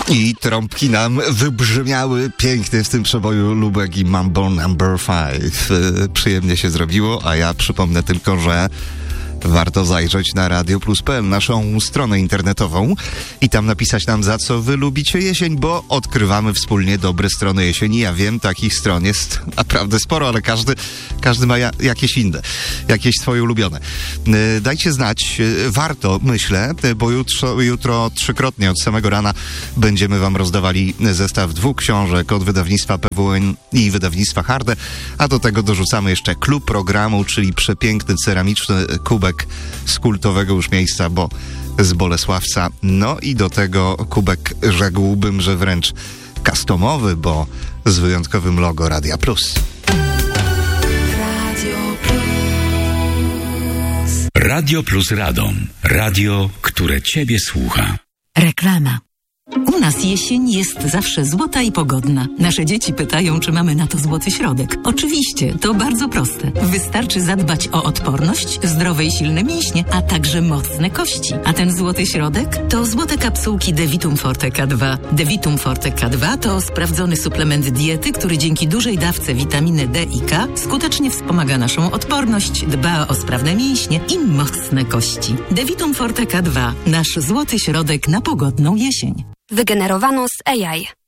I trąbki nam wybrzmiały pięknie w tym przeboju Lubek i Mambo No. 5. Przyjemnie się zrobiło, a ja przypomnę tylko, że warto zajrzeć na radioplus.pl, naszą stronę internetową i tam napisać nam, za co wy lubicie jesień, bo odkrywamy wspólnie dobre strony jesieni. Ja wiem, takich stron jest naprawdę sporo, ale każdy ma jakieś inne, jakieś swoje ulubione. Dajcie znać, warto, myślę, bo jutro trzykrotnie od samego rana będziemy wam rozdawali zestaw 2 książek od wydawnictwa PWN i wydawnictwa Harde, a do tego dorzucamy jeszcze klub programu, czyli przepiękny ceramiczny kubek z kultowego już miejsca, bo z Bolesławca. No i do tego kubek, rzekłbym, że wręcz customowy, bo z wyjątkowym logo Radia Plus. Radio Plus Radom. Radio, które ciebie słucha. Reklama. U nas jesień jest zawsze złota i pogodna. Nasze dzieci pytają, czy mamy na to złoty środek. Oczywiście, to bardzo proste. Wystarczy zadbać o odporność, zdrowe i silne mięśnie, a także mocne kości. A ten złoty środek to złote kapsułki Devitum Forte K2. Devitum Forte K2 to sprawdzony suplement diety, który dzięki dużej dawce witaminy D i K skutecznie wspomaga naszą odporność, dba o sprawne mięśnie i mocne kości. Devitum Forte K2. Nasz złoty środek na pogodną jesień. Wygenerowano z AI.